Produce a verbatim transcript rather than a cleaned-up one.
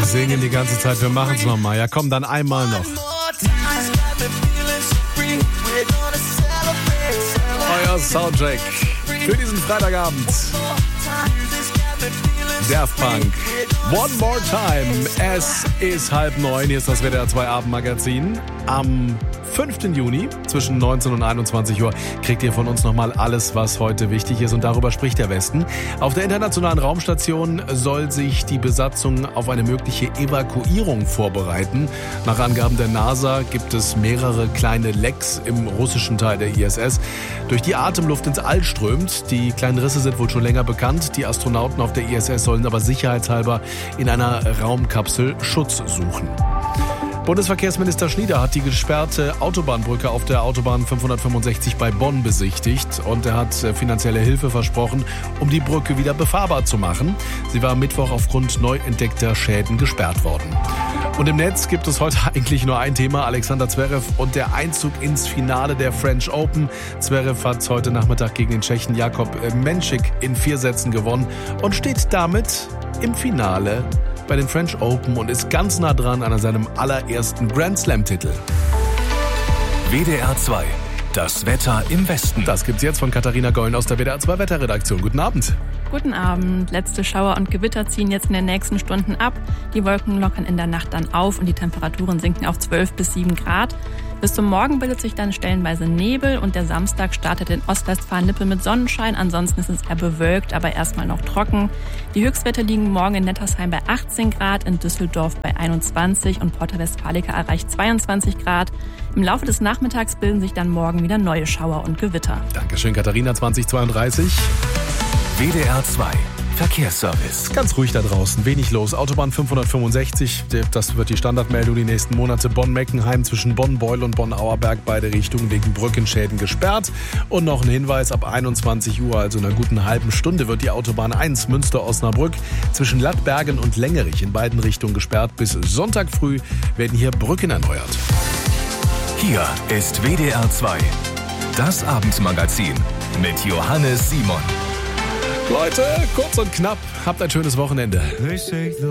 singen die ganze Zeit, wir machen es nochmal. Ja komm, dann einmal noch. Euer Soundcheck für diesen Freitagabend. Daft Punk. One more time. Es ist halb neun. Hier ist das W D R zwei Abendmagazin. Am fünften Juni zwischen neunzehn und einundzwanzig Uhr kriegt ihr von uns nochmal alles, was heute wichtig ist. Und darüber spricht der Westen. Auf der internationalen Raumstation soll sich die Besatzung auf eine mögliche Evakuierung vorbereiten. Nach Angaben der NASA gibt es mehrere kleine Lecks im russischen Teil der I S S, durch die Atemluft ins All strömt. Die kleinen Risse sind wohl schon länger bekannt. Die Astronauten auf der I S S sollen aber sicherheitshalber in einer Raumkapsel Schutz suchen. Bundesverkehrsminister Schnieder hat die gesperrte Autobahnbrücke auf der Autobahn fünfhundertfünfundsechzig bei Bonn besichtigt und er hat finanzielle Hilfe versprochen, um die Brücke wieder befahrbar zu machen. Sie war am Mittwoch aufgrund neu entdeckter Schäden gesperrt worden. Und im Netz gibt es heute eigentlich nur ein Thema, Alexander Zverev und der Einzug ins Finale der French Open. Zverev hat heute Nachmittag gegen den Tschechen Jakob Menšík in vier Sätzen gewonnen und steht damit im Finale bei den French Open und ist ganz nah dran an seinem allerersten Grand Slam-Titel. W D R zwei, das Wetter im Westen. Das gibt's jetzt von Katharina Gollen aus der W D R zwei Wetterredaktion. Guten Abend. Guten Abend. Letzte Schauer und Gewitter ziehen jetzt in den nächsten Stunden ab. Die Wolken lockern in der Nacht dann auf und die Temperaturen sinken auf zwölf bis sieben Grad. Bis zum Morgen bildet sich dann stellenweise Nebel und der Samstag startet in Ostwestfalen-Lippe mit Sonnenschein. Ansonsten ist es eher bewölkt, aber erstmal noch trocken. Die Höchstwerte liegen morgen in Nettersheim bei achtzehn Grad, in Düsseldorf bei einundzwanzig und Porta Westfalica erreicht zweiundzwanzig Grad. Im Laufe des Nachmittags bilden sich dann morgen wieder neue Schauer und Gewitter. Dankeschön, Katharina. zwanzig zweiunddreißig. W D R zwei Verkehrsservice. Ganz ruhig da draußen, wenig los. Autobahn fünfhundertfünfundsechzig, das wird die Standardmeldung die nächsten Monate. Bonn-Meckenheim zwischen Bonn-Beul und Bonn-Auerberg, beide Richtungen wegen Brückenschäden gesperrt. Und noch ein Hinweis, ab einundzwanzig Uhr, also in einer guten halben Stunde, wird die Autobahn eins Münster-Osnabrück zwischen Lattbergen und Längerich in beiden Richtungen gesperrt. Bis Sonntag früh werden hier Brücken erneuert. Hier ist W D R zwei, das Abendmagazin mit Johannes Simon. Leute, kurz und knapp, habt ein schönes Wochenende.